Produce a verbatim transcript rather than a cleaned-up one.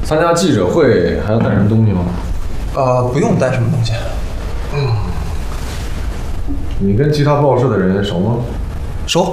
参加记者会还要带什么东西吗？ 呃，不用带什么东西。 嗯。你跟其他报社的人熟吗？ 熟。